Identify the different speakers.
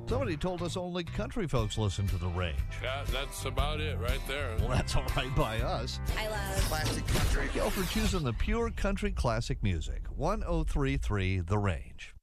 Speaker 1: Somebody told us only country folks listen to The Range.
Speaker 2: Yeah, that's about it right there.
Speaker 1: Well, that's all right by us.
Speaker 3: I love
Speaker 4: Classic country.
Speaker 1: Thank you all for choosing the pure country classic music. 1033 The Range.